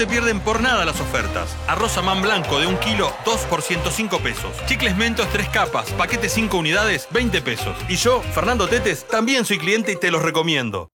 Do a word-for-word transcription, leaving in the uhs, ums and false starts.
se pierden por nada las ofertas. Arroz Amán blanco de un kilo, dos por ciento cinco pesos. Chicles Mentos tres capas, paquete cinco unidades, veinte pesos. Y yo, Fernando Tetes, también soy cliente y te los recomiendo.